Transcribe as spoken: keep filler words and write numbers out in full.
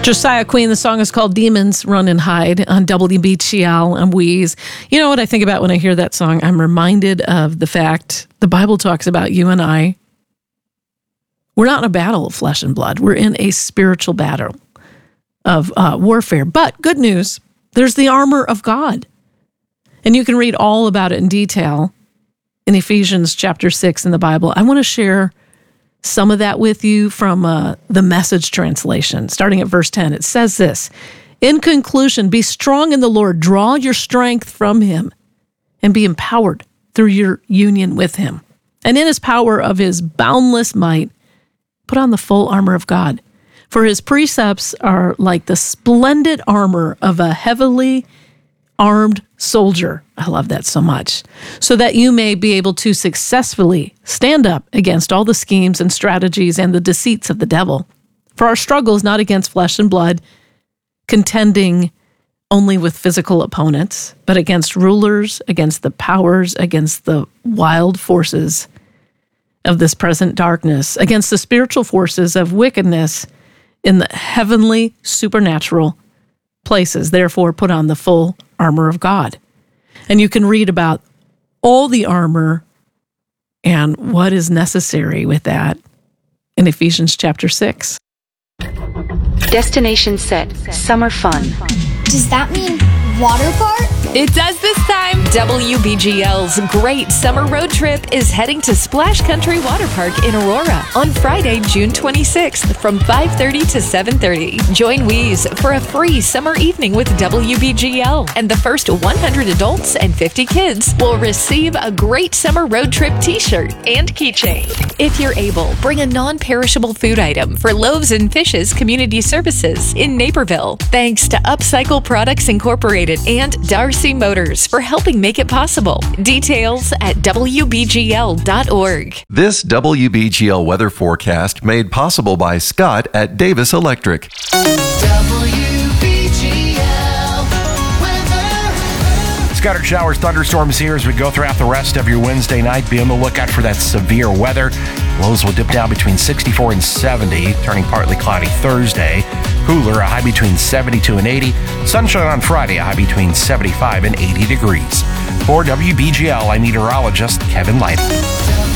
Josiah Queen, the song is called Demons Run and Hide on W B G L and Wheeze. You know what I think about when I hear that song? I'm reminded of the fact the Bible talks about you and I. We're not in a battle of flesh and blood. We're in a spiritual battle of uh, warfare. But good news, there's the armor of God. And you can read all about it in detail in Ephesians chapter six in the Bible. I want to share some of that with you from uh, the Message translation, starting at verse ten. It says this: in conclusion, be strong in the Lord, draw your strength from him, and be empowered through your union with him. And in his power of his boundless might, put on the full armor of God. For his precepts are like the splendid armor of a heavily armed soldier. I love that so much. So that you may be able to successfully stand up against all the schemes and strategies and the deceits of the devil. For our struggle is not against flesh and blood, contending only with physical opponents, but against rulers, against the powers, against the wild forces of this present darkness, against the spiritual forces of wickedness in the heavenly supernatural places. Therefore, put on the full armor of God. And you can read about all the armor and what is necessary with that in Ephesians chapter six. Destination set, summer fun. Does that mean water park? It does this time. W B G L's Great Summer Road Trip is heading to Splash Country Water Park in Aurora on Friday, June twenty-sixth from five thirty to seven thirty. Join Wheeze for a free summer evening with W B G L, and the first one hundred adults and fifty kids will receive a Great Summer Road Trip t-shirt and keychain. If you're able, bring a non-perishable food item for Loaves and Fishes Community Services in Naperville. Thanks to Upcycle Products Incorporated and Darcy Motors for helping make it possible. Details at W B G L dot org. This W B G L weather forecast made possible by Scott at Davis Electric. W B G L weather. Scattered showers, thunderstorms here as we go throughout the rest of your Wednesday night. Be on the lookout for that severe weather. Lows will dip down between sixty-four and seventy, turning partly cloudy Thursday. Cooler, a high between seventy-two and eighty. Sunshine on Friday, a high between seventy-five and eighty degrees. For W B G L, I'm meteorologist Kevin Lighting.